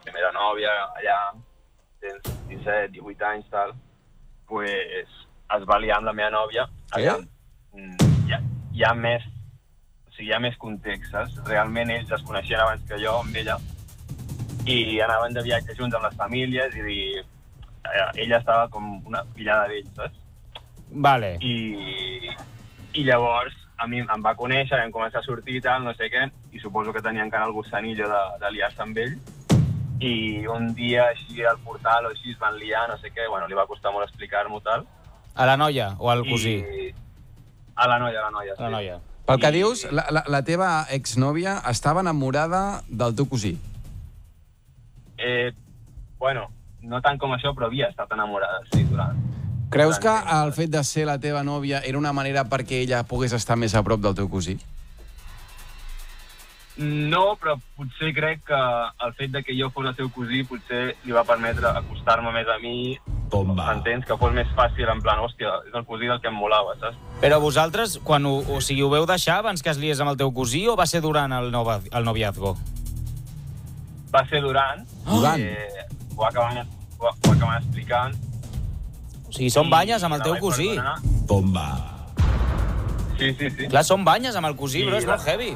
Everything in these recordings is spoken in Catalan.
primera nòvia, allà, tens 17, 18 anys, tal, pues es va liar amb la meva nòvia. Allà, hi ha més, o sigui, hi ha més context, saps? Realment ells es coneixien abans que jo amb ella i anaven de viatge junts amb les famílies i ella estava com una fillada d'ells, saps? Vale. I llavors a mi em va conèixer, vam començar a sortir i tal, no sé què, i suposo que tenia encara el gussanillo de liar-se amb ell, i un dia així al portal o així es van liar, no sé què, bueno, li va costar molt explicar-m'ho tal. A la noia o al cosí? A la noia, sí. A la noia. Pel que dius, la teva exnòvia estava enamorada del teu cosí. Bueno, no tant com això, però havia estat enamorada, sí, durant... Creus que el fet de ser la teva nòvia era una manera perquè ella pogués estar més a prop del teu cosí? No, però potser crec que el fet de que jo fos el seu cosí potser li va permetre acostar-me més a mi. Entens? Que fos més fàcil, en plan, hòstia, és el cosí del que em molava, saps? Però vosaltres, quan ho veu deixar abans que es liés amb el teu cosí o va ser durant el noviazgo? Va ser durant. Durant? Ho acaben explicant. O sigui, són banyes amb el teu cosí. Bomba. Sí. Clar, són banyes amb el cosí, però és molt heavy.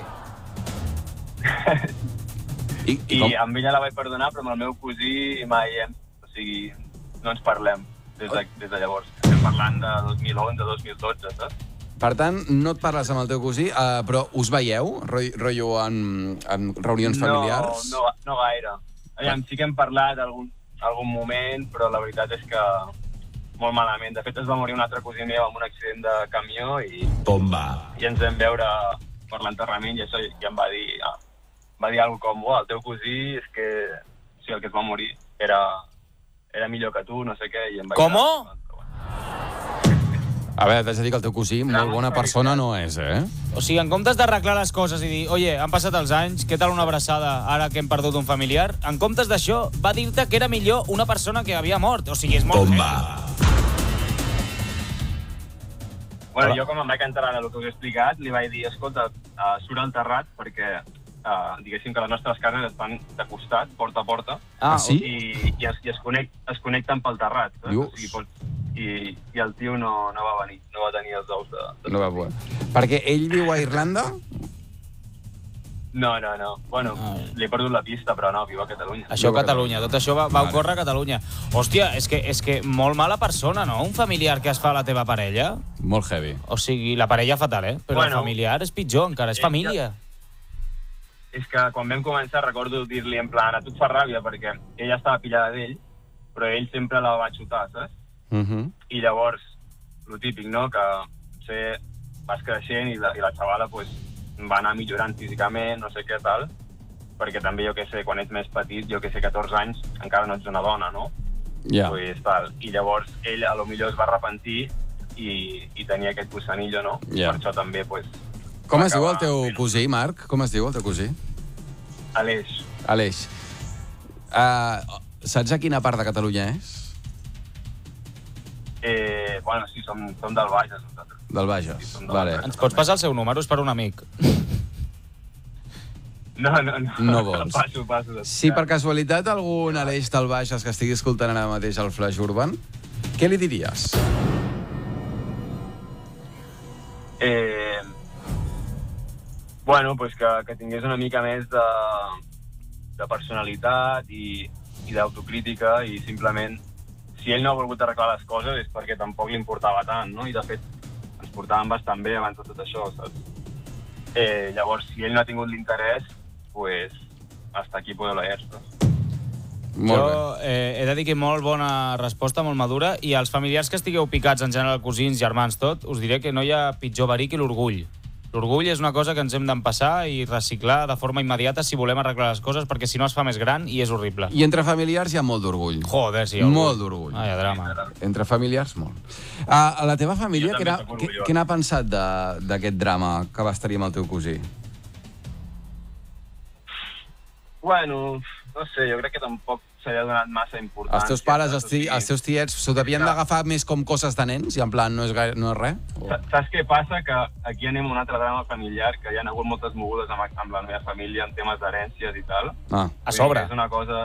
I amb ella la vaig perdonar, però amb el meu cosí mai no ens parlem des de llavors. Estem parlant de 2011, 2012, saps? Per tant, no et parles amb el teu cosí, però us veieu, rotllo en reunions familiars? No gaire. Sí que hem parlat algun moment, però la veritat és que molt malament. De fet, es va morir un altre cosí meu amb un accident de camió i... Bomba. I ens vam veure per l'enterrament i això i em va dir... Va dir alguna cosa com, el teu cosí és que... O sigui, el que es va morir era millor que tu, no sé què, i em va... Com? A veure, t'haig de dir que el teu cosí molt bona persona no és, eh? O sigui, en comptes d'arreglar les coses i dir oye, han passat els anys, què tal una abraçada ara que hem perdut un familiar? En comptes d'això, va dir-te que era millor una persona que havia mort. O sigui, és molt... Bomba. Bueno, jo com em vaig enterar del que us he explicat, li vaig dir, escolta, surt al terrat perquè diguéssim que les nostres cases estan de costat, porta a porta. Sí? I es connecten pel terrat. O sigui, i el tio no va venir, no va tenir els ous de... No va poder. Perquè ell viu a Irlanda? No. Bueno, li he perdut la pista, però no, viu a Catalunya. Això a Catalunya, tot això va ocórrer a Catalunya. Hòstia, és que molt mala persona, no? Un familiar que es fa a la teva parella. Molt heavy. O sigui, la parella fatal, Però el familiar és pitjor encara, és família. És que quan vam començar recordo dir-li en plan, a tu et fa ràbia, perquè ella estava pillada d'ell, però ell sempre la va xutar, saps? I llavors, lo típic, no?, que potser vas creixent i la xavala pues, va anar millorant físicament, no sé què tal, perquè també, jo què sé, quan ets més petit, jo què sé, 14 anys, encara no ets una dona, no? Ja. Pues, tal. I llavors ell a lo millor es va arrepentir i tenia aquest gussanillo, no? Ja. Per això també, pues... Com es diu el teu cosí, Marc? Com es diu el teu cosí? Aleix. Aleix. Saps a quina part de Catalunya és? Bueno, sí, som del Bages, nosaltres. Del Bages, Sí, vale. Ens pots passar el seu número? És per un amic. No vols. Passo. Si per casualitat algun Aleix del Bages que estigui escoltant ara mateix el Flash Urban, què li diries? Bueno, pues que tingués una mica més de personalitat i d'autocrítica i simplement, si ell no ha volgut arreglar les coses és perquè tampoc li importava tant, no? I de fet ens portàvem bastant bé abans de tot això, saps? Llavors, si ell no ha tingut l'interès, pues hasta aquí puedo leer, saps? Jo he de dir que molt bona resposta, molt madura, i als familiars que estigueu picats, en general cosins, germans, tot, us diré que no hi ha pitjor verí que l'orgull. L'orgull és una cosa que ens hem d'empassar i reciclar de forma immediata si volem arreglar les coses, perquè si no es fa més gran i és horrible. I entre familiars hi ha molt d'orgull. Joder, sí. Molt d'orgull. Vaya drama. Entre familiars, molt. A la teva família, què n'ha pensat d'aquest drama que vas tenir amb el teu cosí? Bueno, no sé, jo crec que tampoc se li ha donat massa importància. Els teus pares, els teus tiets, s'ho devien d'agafar més com coses de nens i en plan no és res? Saps què passa? Que aquí anem a un altre drama familiar, que hi ha hagut moltes mogudes amb la meva família en temes d'herències i tal. A sobre. És una cosa